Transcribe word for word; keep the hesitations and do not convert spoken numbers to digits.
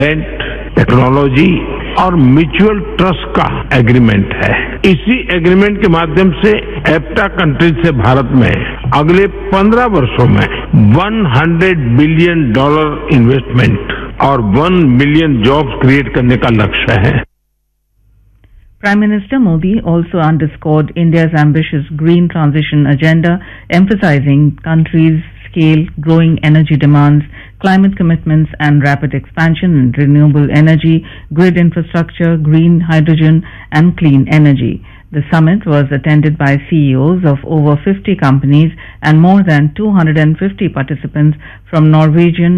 Technology और mutual trust का agreement है। इसी एग्रीमेंट के माध्यम से एप्टा कंट्रीज से भारत में अगले पंद्रह वर्षों में सौ बिलियन डॉलर इन्वेस्टमेंट और वन मिलियन जॉब्स क्रिएट करने का लक्ष्य है। Prime Minister Modi also underscored India's ambitious green transition agenda, emphasizing country's scale, growing energy demands, climate commitments and rapid expansion in renewable energy, grid infrastructure, green hydrogen and clean energy. The summit was attended by C E Os of over fifty companies and more than two hundred fifty participants from Norwegian